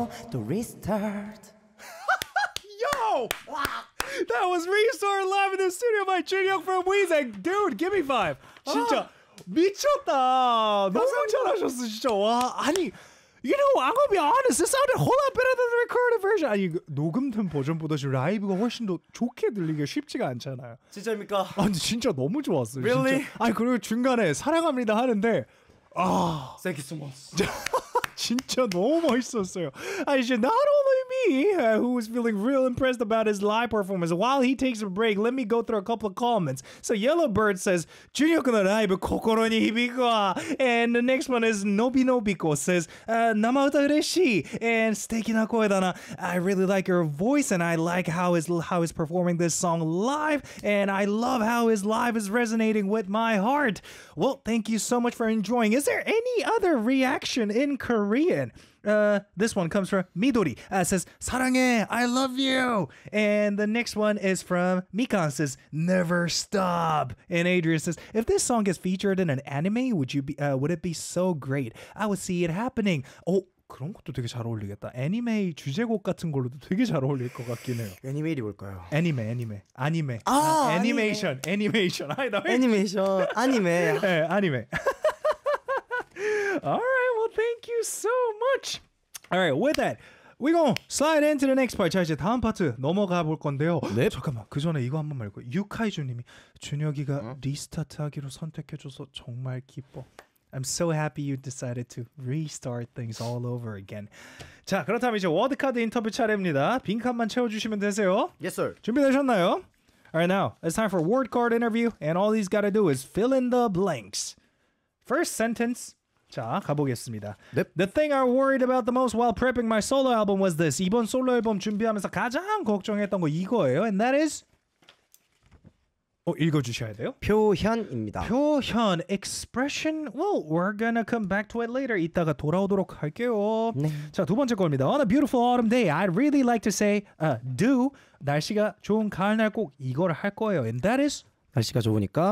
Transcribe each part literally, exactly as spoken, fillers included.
want to restart. Yo! That was Restart live in the studio by Junyoung from Weezing. Dude, give me five. 진짜 미쳤다. 너무 잘하셨어 진짜. 와, 아니, you know, I'm gonna be honest. It sounded a whole lot better than the recorded version. 아니, 녹음된 버전보다 지금 라이브가 훨씬 더 좋게 들리기가 쉽지가 않잖아요. 진짜입니까? 아, 근데 진짜 너무 좋았어요. Really? 진짜. 아니, 그리고 중간에 사랑합니다 하는데 아, Thank you so much. 진짜 너무 멋있었어요. I should not only me, uh, who was feeling real impressed about his live performance. While he takes a break, let me go through a couple of comments. So Yellowbird says, 준혁의 라이브心に響くわ. And the next one is Nobinobiko says, uh,生歌嬉しい. And 素敵な声だな. I really like your voice and I like how his how he's performing this song live. And I love how his live is resonating with my heart. Well, thank you so much for enjoying. Is there any other reaction in Korean? Uh, this one comes from Midori. Uh, says 사랑해, I love you. And the next one is from Mikan. Says never stop. And Adrian says if this song is featured in an anime, would you be? Uh, would it be so great? I would see it happening. Oh. 그런 것도 되게 잘 어울리겠다. 애니메이 주제곡 같은 걸로도 되게 잘 어울릴 것 같긴 해요. 애니메이이 뭘까요? 애니메, 애니메, 아니메. 아, 애니메이션, 애니메이션. I know. 애니메이션, 아니메. 네, 아니메. All right, well, thank you so much. All right, with that, we're gonna slide into the next part. 자, 이제 다음 파트 넘어가 볼 건데요. 네. 잠깐만, 그 전에 이거 한번 말고 유카이주님이 준혁이가 어? 리스타트하기로 선택해줘서 정말 기뻐. I'm so happy you decided to restart things all over again. 자, 그렇다면 이제 워드카드 인터뷰 차례입니다. 빈칸만 채워주시면 되세요. Yes, sir. 준비되셨나요? All right, now it's time for word card interview, and all he's got to do is fill in the blanks. First sentence. 자, 가보겠습니다. 네. The thing I worried about the most while prepping my solo album was this. 이번 솔로 앨범 준비하면서 가장 걱정했던 거 이거예요. And that is 어, 읽어주셔야 돼요. 표현입니다. 표현, expression. Well, we're gonna come back to it later. 이따가 돌아오도록 할게요. 네. 자, 두 번째 겁니다. On a beautiful autumn day, I'd really like to say, uh, do. 날씨가 좋은 가을날 꼭 이걸 할 거예요. And that is 날씨가 좋으니까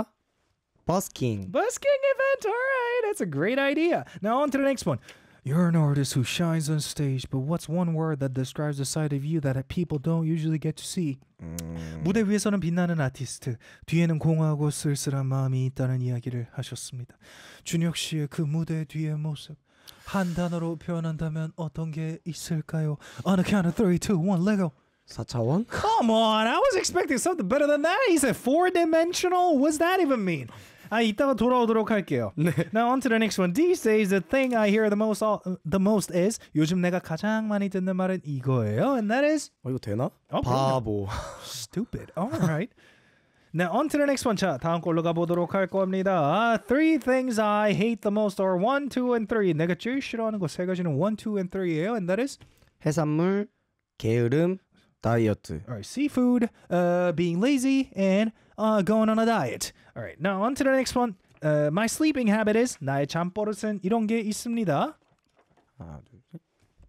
busking. busking event. All right, that's a great idea. Now on to the next one. You're an artist who shines on stage, but what's one word that describes the side of you that people don't usually get to see? 음... 무대 위에서는 빛나는 아티스트, 뒤에는 공허하고 쓸쓸한 마음이 있다는 이야기를 하셨습니다. 준혁 씨의 그 무대 뒤의 모습 한 단어로 표현한다면 어떤 게 있을까요? On a count of three, two, one, Lego. 사 차원? Come on, I was expecting something better than that. He said four-dimensional. What's that even mean? 아, 이따가 돌아오도록 할게요. 네. Now on to the next one. These days, the thing I hear the most, uh, the most is 요즘 내가 가장 많이 듣는 말은 이거예요. And that is 어, 이거 되나? 어, 바보. stupid. All right. Now on to the next one. 자, 다음 걸로 가보도록 할 겁니다. Uh, three things I hate the most are one, two, and three. 내가 제일 싫어하는 거 세 가지는 one, two, and three예요. And that is 해산물, 게으름, 다이어트. all right, seafood, uh, being lazy, and uh, going on a diet. All right, now on to the next one. Uh, my sleeping habit is 나의 잠버릇은 이런 게 있습니다. 하나, 둘, 셋.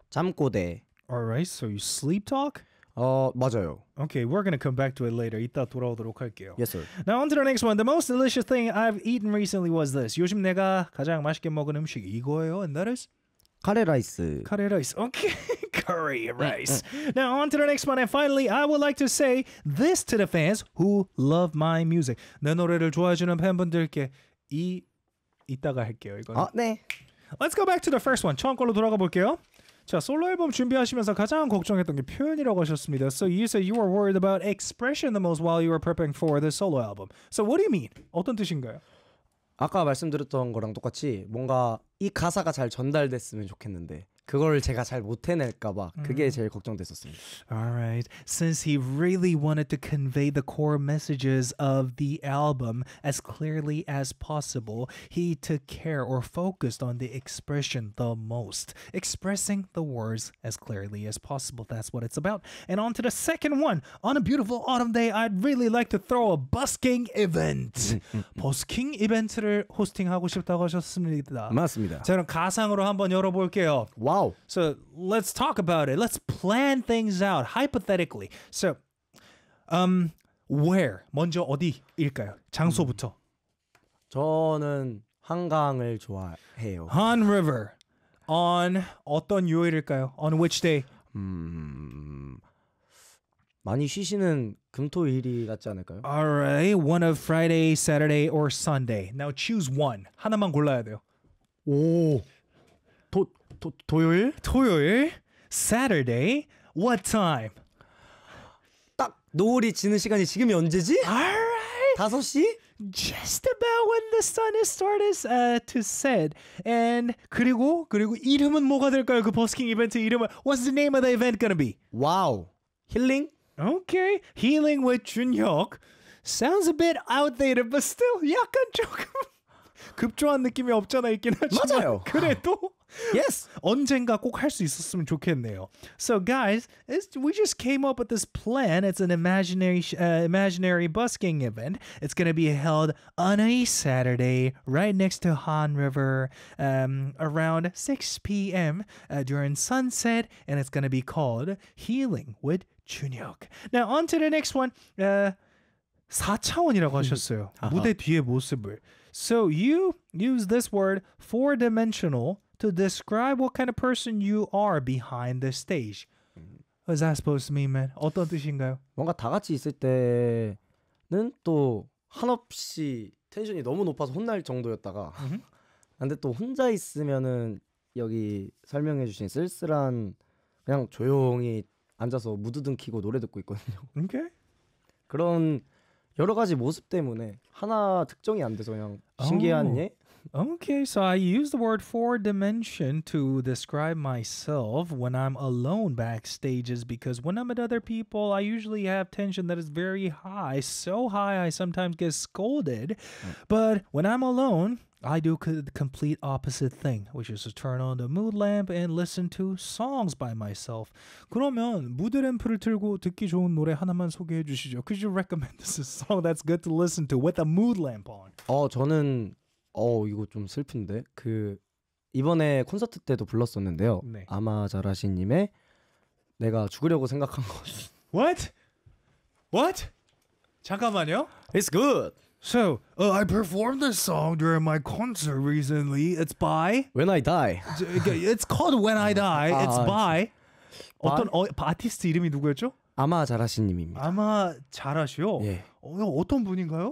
잠꼬대. All right, so you sleep talk? 어, 맞아요. Okay, we're gonna come back to it later. 이따 돌아오도록 할게요. Yes, sir. Now on to the next one. The most delicious thing I've eaten recently was this. 요즘 내가 가장 맛있게 먹은 음식 이거예요. And that is 카레 라이스. curry rice. Okay, curry rice. Now on to the next one. And finally, I would like to say this to the fans who love my music. 내 노래를 좋아해주는 팬분들께 이 이따가 할게요. 이거. 아, 네. Let's go back to the first one. 처음 걸로 돌아가 볼게요. 자, 솔로 앨범 준비하시면서 가장 걱정했던 게 표현이라고 하셨습니다. So you said you were worried about expression the most while you were preparing for the solo album. So what do you mean? 어떤 뜻인가요? 아까 말씀드렸던 거랑 똑같이 뭔가 이 가사가 잘 전달됐으면 좋겠는데 그걸 제가 잘 못 해낼까 봐 그게 제일 걱정됐었습니다. All right. Since he really wanted to convey the core messages of the album as clearly as possible, he took care or focused on the expression the most, expressing the words as clearly as possible. That's what it's about. And on to the second one. On a beautiful autumn day, I'd really like to throw a busking event. 버스킹 이벤트를 호스팅하고 싶다고 하셨습니다. 맞습니다. 자, 그럼 가상으로 한번 열어볼게요. 와우. So let's talk about it. Let's plan things out hypothetically. So, um, where? 먼저 어디일까요? 장소부터. 저는 한강을 좋아해요. Han River. On 어떤 요일일까요? On which day? 음, 많이 쉬시는 금토일이 낫지 않을까요? Alright, one of Friday, Saturday, or Sunday. Now choose one. 하나만 골라야 돼요. 오, 도, 도, 토요일? 토요일, Saturday, what time? 딱 노을이 지는 시간이 지금이 언제지? Alright, 다섯 시? just about when the sun is started uh, to set. And 그리고 그리고 이름은 뭐가 될까요? 그 버스킹 이벤트 이름은 What's the name of the event gonna be? 와우, 힐링? Okay, Healing with 준혁. Sounds a bit outdated, but still 약간 조금 급조한 느낌이 없잖아 있긴 하지만 맞아요. 그래도 Yes. 언젠가 꼭 할 수 있었으면 좋겠네요. So guys, it's, we just came up with this plan. It's an imaginary uh, imaginary busking event. It's going to be held on a Saturday right next to Han River um, around six p.m. Uh, during sunset, and it's going to be called Healing with 준혁. Now on to the next one. Uh, 사 차원이라고 하셨어요. 무대 뒤의 모습을. So you use this word four-dimensional to describe what kind of person you are behind the stage. What's that supposed to mean, man? 어떤 뜻인가요? 뭔가 다 같이 있을 때는 또 한없이 텐션이 너무 높아서 혼날 정도였다가 음흠. 근데 또 혼자 있으면은 여기 설명해 주신 쓸쓸한 그냥 조용히 앉아서 무드등 켜고 노래 듣고 있거든요. Okay. 그런 여러 가지 모습 때문에 하나 특정이 안 돼서 그냥 신기한 Oh. 예? Okay, so I use the word four dimension to describe myself when I'm alone backstages because when I'm with other people, I usually have tension that is very high, so high I sometimes get scolded. But when I'm alone, I do co- the complete opposite thing, which is to turn on the mood lamp and listen to songs by myself. 그러면 무드 램프를 틀고 듣기 좋은 노래 하나만 소개해 주시죠. Could you recommend us a song that's good to listen to with a mood lamp on? 어 저는 어 이거 좀 슬픈데 그 이번에 콘서트 때도 불렀었는데요. 네. 아마 잘하시님의 내가 죽으려고 생각한 것. What? What? 잠깐만요. It's good. So, uh, I performed this song during my concert recently. It's by When I die. it's called When I Die. It's 아, by 어떤 어, 아티스트 이름이 누구였죠? 아마 잘하시님입니다. 아마 잘하시오. 예. 어, 어떤 분인가요?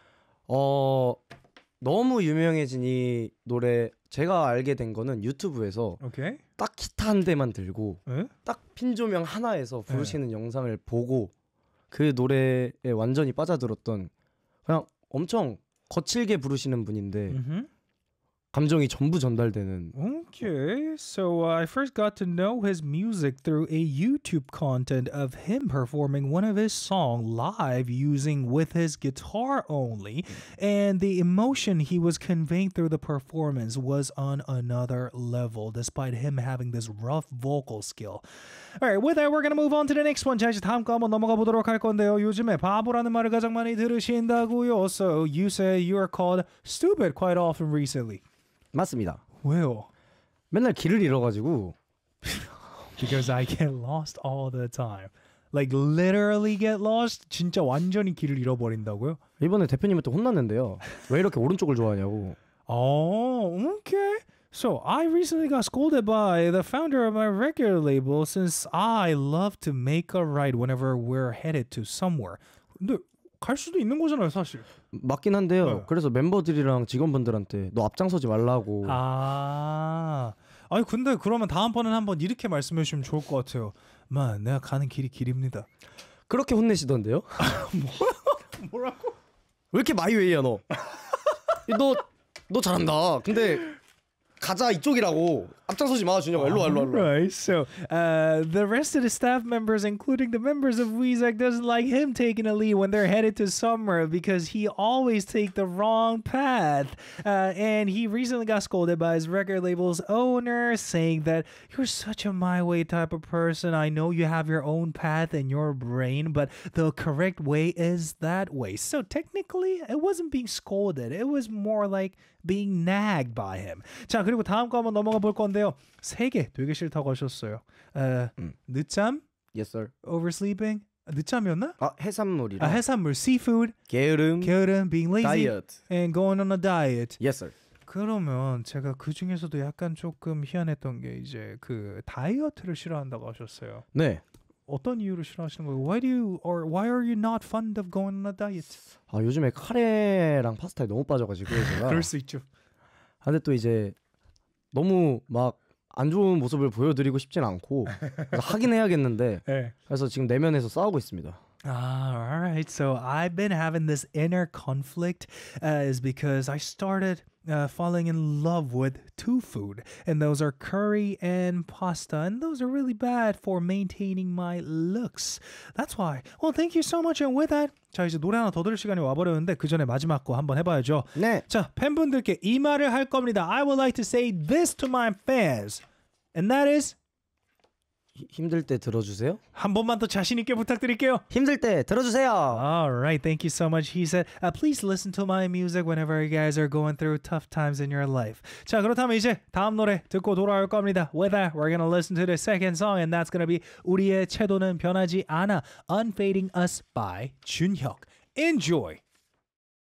어 너무 유명해진 이 노래 제가 알게 된 거는 유튜브에서 오케이. 딱 기타 한 대만 들고 예? 딱 핀 조명 하나에서 부르시는 영상을 보고 그 노래에 완전히 빠져들었던 그냥 엄청 거칠게 부르시는 분인데 Mm-hmm. 감정이 전부 전달되는. Okay, so uh, I first got to know his music through a YouTube content of him performing one of his songs live using with his guitar only, and the emotion he was conveying through the performance was on another level, despite him having this rough vocal skill. All right, with that, we're gonna move on to the next one. 자, 이제 다음 거 한번 넘어가 보도록 할 건데요. 요즘에 바보라는 말을 가장 많이 들으신다고요. So you say you are called stupid quite often recently. 맞습니다. 왜요? 맨날 길을 잃어가지고 Because I get lost all the time. Like literally get lost. 진짜 완전히 길을 잃어버린다고요? 이번에 대표님한테 혼났는데요. 왜 이렇게 오른쪽을 좋아하냐고. Oh, okay. So I recently got scolded by the founder of my record label since I love to make a right whenever we're headed to somewhere. 근데 갈 수도 있는 거잖아요, 사실. 맞긴 한데요. 네. 그래서 멤버들이랑 직원분들한테 너 앞장서지 말라고. 아, 아니 근데 그러면 다음번엔 한번 이렇게 말씀해 주시면 좋을 것 같아요. 만, 내가 가는 길이 길입니다. 그렇게 혼내시던데요? 뭐라고? 왜 이렇게 마이웨이야 너? 너, 너 잘한다. 근데 가자 이쪽이라고. 앞장서지 마 준영아. 일로 와 일로 와 일로 와. Right. So uh, the rest of the staff members, including the members of Weezak, doesn't like him taking a lead when they're headed to summer because he always take the wrong path. Uh, and he recently got scolded by his record label's owner, saying that you're such a my way type of person. I know you have your own path in your brain, but the correct way is that way. So technically, it wasn't being scolded. It was more like being nagged by him. 자, 그리고 다음 거 한번 넘어가 볼 건데요. 세 개 되게 싫다고 하셨어요. 어, 음. 늦잠, Yes sir. oversleeping, 늦잠이었나? 아 해산물이랑 아, 해산물, seafood, 게으름, 게으름, being lazy, 다이어트. and going on a diet. Yes sir. 그러면 제가 그 중에서도 약간 조금 희한했던 게 이제 그 다이어트를 싫어한다고 하셨어요. 네. 어떤 이유로 싫어하시는 거예요? Why do you or why are you not fond of going on a diet? 아 요즘에 카레랑 파스타에 너무 빠져가지고 제가. 그럴 수 있죠. 아, 근데 또 이제 너무 막 안 좋은 모습을 보여드리고 싶진 않고 그래서 하긴 해야겠는데 네. 그래서 지금 내면에서 싸우고 있습니다. Ah, all right. So I've been having this inner conflict uh, is because I started uh, falling in love with two food, and those are curry and pasta, and those are really bad for maintaining my looks. That's why. Well, thank you so much. And with that, 자 이제 노래 하나 더 들을 시간이 와버렸는데 그 전에 마지막 거 한번 해봐야죠. 네. 자 팬분들께 이 말을 할 겁니다. I would like to say this to my fans, and that is. 히- 힘들 때 들어주세요. 한 번만 더 자신 있게 부탁드릴게요. 힘들 때 들어주세요. All right, thank you so much. He said, uh, please listen to my music whenever you guys are going through tough times in your life. 자, 그렇다면 이제 다음 노래 듣고 돌아올 겁니다. With that, we're gonna listen to the second song, and that's gonna be 우리의 채도는 변하지 않아, Unfading Us by 준혁. Enjoy.